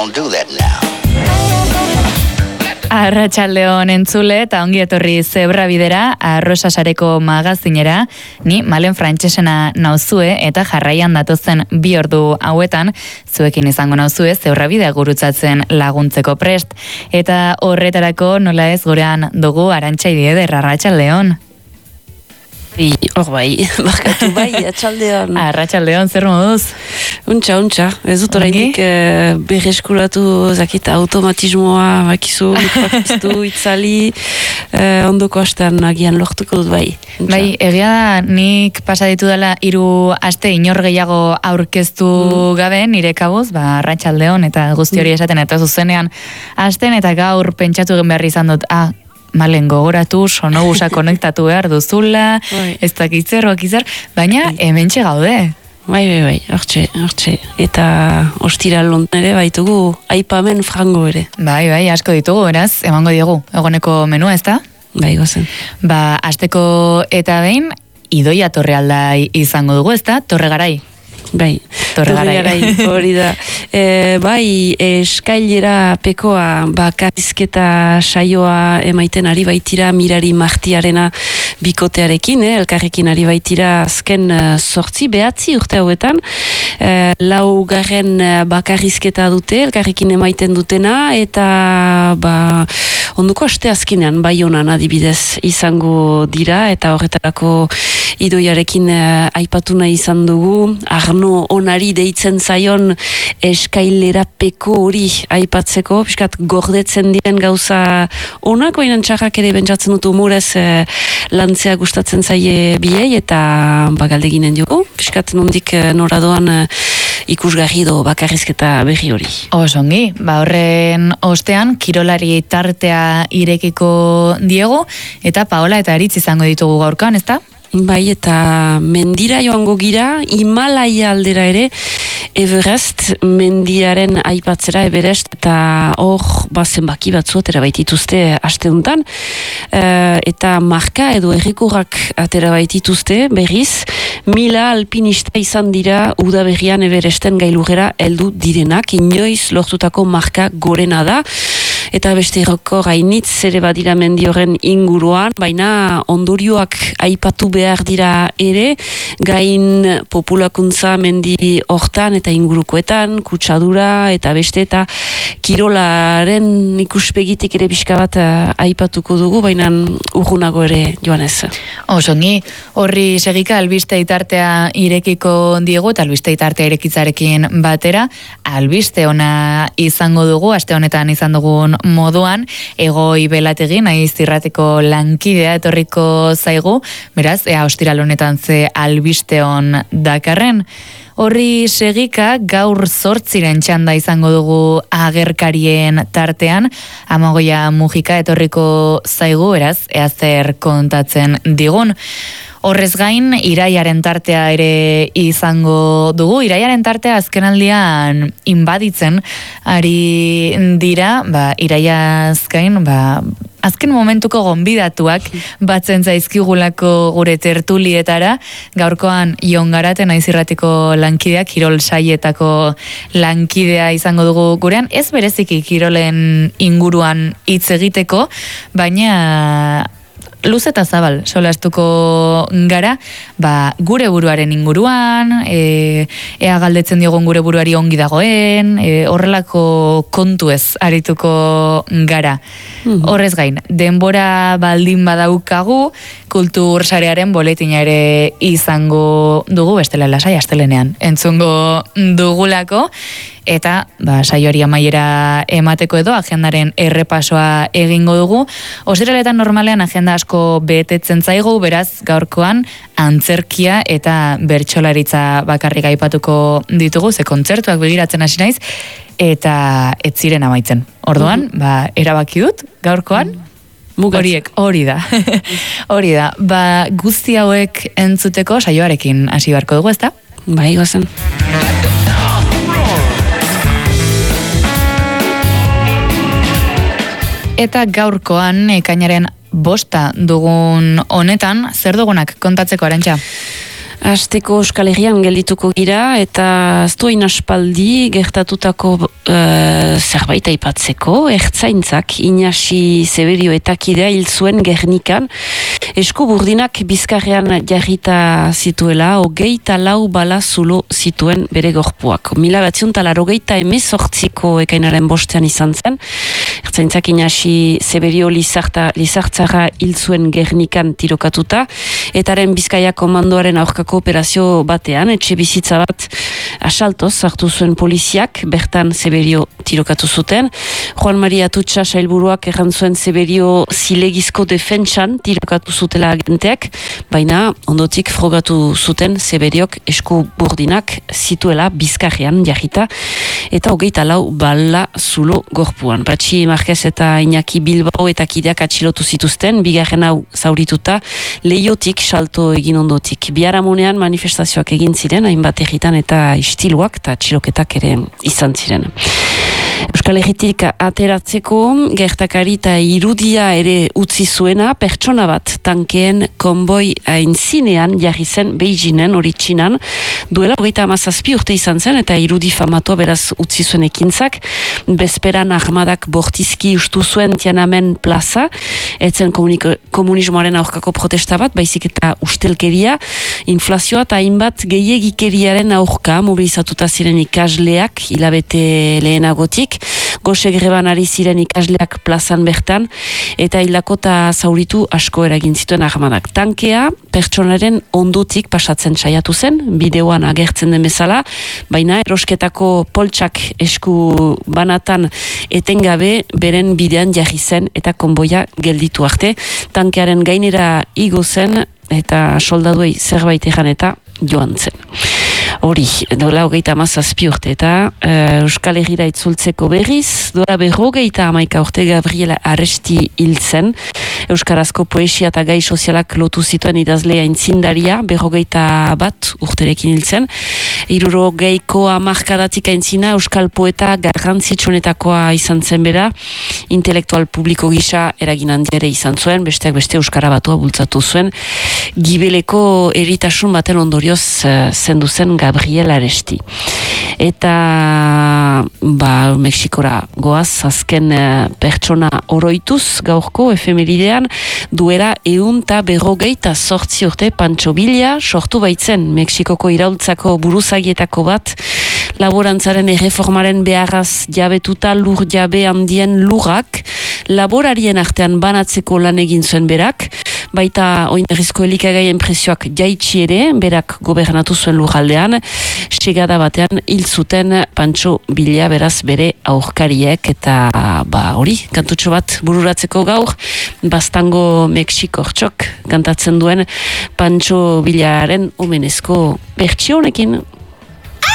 don't do that now. Arratsaldeon entzule eta ongi etorri Zebra Bidera, Arrosa Sareko magazinera. Ni Malen Frantsesena nauzue eta jarraian datozen 2 ordu hauetan zuekin izango nauzue Zebra Bidea gurutzatzen laguntzeko prest. Eta horretarako nola ez gurean dugu Arantxa Idieder. Arratsaldeon. Hor bai, barkatu bai, atxaldeon. Arratsaldeon, zer moduz? Untxa, ez dut orainik berreskuratu zakita automatismoa, bakizu, mikroakiztu, itzali, ondoko astean agian lortuko dut bai. Untxa. Bai, egia da, nik pasa ditu dela 3 aste inor gehiago aurkeztu gabe, nire kabuz, arratsaldeon eta guzti hori esaten eta zuzenean hasten eta gaur pentsatu egin behar izan dut, Malen gogoratu, sonobusa konektatu behar duzula, ez dakitzeroak izar, baina hementxe gaude. Bai, hortxe. Eta ostira ere baitugu aipamen frango ere. Bai, asko ditugu, beraz, emango diogu, egoneko menua, ez da? Bai, gozen. Asteko eta behin, Idoia Torrealdai izango dugu, ez da? Torregarai. Bai, Torregarai, hori da. Bai, eskailera pekoa bakarrizketa saioa emaiten ari baitira Mirari Martiarena bikotearekin, elkarrekin ari baitira azken 9 urte hauetan. 4. bakarrizketa dute, elkarrekin emaiten dutena, eta onduko aste azkenean Baionan adibidez izango dira, eta horretarako Idoiarekin aipatu nahi izan dugu, Arno onari deitzen zaion eskailera peko hori aipatzeko, piskat gordetzen diren gauza onak, baina txarrak ere bentsatzen dut humorez lantzea gustatzen zaie biei, eta galdeginen dugu, piskat nondik noradoan ikusgarri do bakarrizketa berri hori. Osongi, horren ostean kirolari tartea irekiko Diego, eta Paola eta Aritz izango ditugu gaurkoan, ezta? Bai, eta mendira joango gira, Himalaia aldera ere, Everest mendiaren aipatzera, Everest, eta hor zenbaki batzu atera baitituzte asteuntan, eta marka edo errekorrak atera baitituzte berriz, 1000 alpinista izan dira udaberrian Everesten gailurrera heldu direnak, inoiz lortutako marka gorena da, eta beste errokor hainitz ere badira mendi horren inguruan, baina ondorioak aipatu behar dira ere, gain populakuntza mendi hortan eta ingurukoetan, kutsadura eta beste eta kirolaren ikuspegitik ere pixka bat aipatuko dugu, baina urgunago ere joan ez. Osongi, horri segika albiste itartea irekiko Diego eta albiste itartea irekitzarekin batera, albiste ona izango dugu, aste honetan izan dugun moduan, Egoi Belategi naiz irratiko lankidea etorriko zaigu, beraz, ostiral honetan ze albiste on dakarren. Horri segika gaur 8 txanda izango dugu agerkarien tartean, Amagoia Mujika etorriko zaigu, beraz, zer kontatzen digun. Horrez gain, Iraiaren tartea ere izango dugu. Iraiaren tartea azkenaldian inbaditzen ari dira, Iraiaz gain, azken momentuko gonbidatuak batzen zaizkigulako gure tertulietara, gaurkoan Jon Garate naiz irratiko lankidea, kirol saietako lankidea izango dugu gurean, ez bereziki kirolen inguruan hitz egiteko, baina luz eta zabal solastuko gara, gure buruaren inguruan, ea galdetzen diogun gure buruari ongi dagoen, horrelako kontuez arituko gara. Horrez gain, denbora baldin badaukagu, kultur sarearen boletina ere izango dugu, bestela lasai astelenean entzungo dugulako, eta saioari amaiera emateko edo agendaren errepasoa egingo dugu. Ostiraletan normalean agenda asko betetzen zaigu, beraz gaurkoan antzerkia eta bertsolaritza bakarrik aipatuko ditugu, ze kontzertuak begiratzen hasi naiz eta ez ziren amaitzen. Orduan, erabaki dut gaurkoan hori da. Hori da. Guzti hauek entzuteko saioarekin hasi beharko dugu, ezta? Bai, gozen. Eta gaurkoan ekainaren 5 dugun honetan, zer dugunak kontatzeko, Arantxa? Asteko Euskal Herrian geldituko gira eta ez duain aspaldi gertatutako zerbait aipatzeko, ertzaintzak Inasi Zeberio eta kidea hil zuen Gernikan, esku burdinak bizkarrean jarrita zituela, 24 bala zulo zituen bere gorpuak. 1988ko ekainaren bostean izan zen, ertzaintzak Inasi Zeberio Lizartzara hil zuen Gernikan tirokatuta, etaren Bizkaia komandoaren aurkako operazio batean, etxe bizitza bat asaltoz hartu zuen poliziak, bertan Zeberio tirokatu zuten. Juan Maria Atutxa sailburuak erran zuen Zeberio zilegizko defentsan tirokatu zutela agenteak, baina ondotik frogatu zuten Zeberiok esku burdinak zituela bizkarrean jarrita, eta 24 bala zulo gorpuan. Patxi Marquez eta Iñaki Bilbao eta kideak atxilotu zituzten, bigarren hau zaurituta, leiotik salto egin ondotik. Biharamunean manifestazioak egin ziren, hainbat herritan eta istiluak eta atxiloketak ere izan ziren. Euskal Herritik ateratzeko gertakari eta irudia ere utzi zuena, pertsona bat tankeen konboi aintzinean jarri zen Beijingen, hori Txinan, duela 37 urte izan zen eta irudi famatua beraz utzi zuen ekintzak. Bezperan armadak bortizki ustu zuen Tiananmen plaza, etzen komunismoaren aurkako protesta bat, baizik eta ustelkeria, inflazioa eta hainbat gehiegikeriaren aurka mobilizatuta ziren ikasleak hilabete lehenagotik, gose greban ari ziren ikasleak plazan bertan, eta hildako eta zauritu asko eragin zituen armadak. Tankea pertsonaren ondutik pasatzen saiatu zen, bideoan agertzen den bezala, baina erosketako poltsak esku banatan etengabe beren bidean jarri zen eta konboia gelditu arte. Tankearen gainera igo zen eta soldaduei zerbait egan eta joan zen. Hori, dola 37 urte eta Euskal Herrira itzultzeko berriz, dola 51 urte Gabriela Aresti hil zen, euskarazko poesia eta gai sozialak lotu zituen idazlea aintzindaria, 51 urterekin hil zen. 60ko hamarkadatik aintzina euskal poeta garrantzitsuenetakoa izan zen bera, intelektual publiko gisa eragin handiare izan zuen, besteak beste euskara batua bultzatu zuen, gibeleko eritasun baten ondorioz zendu zen Gabriel Aresti. Eta Mexikora goaz, azken pertsona oroituz gaurko efemeridean, duela 158 urte Pancho Villa sortu baitzen Mexikoko iraultzako buruzagietako bat, laborantzaren erreformaren beharraz jabetuta lur jabe handien lurrak, laborarien artean banatzeko lan egin zuen berak, baita oinarrizko elikagaien prezioak jaitsi ere, berak gobernatu zuen lurraldean, segada batean hil zuten Pancho Villa beraz bere aurkariek, eta hori, kantutxo bat bururatzeko gaur, Bastango Mexikortxok kantatzen duen Pancho Villaren omenezko bertsionekin.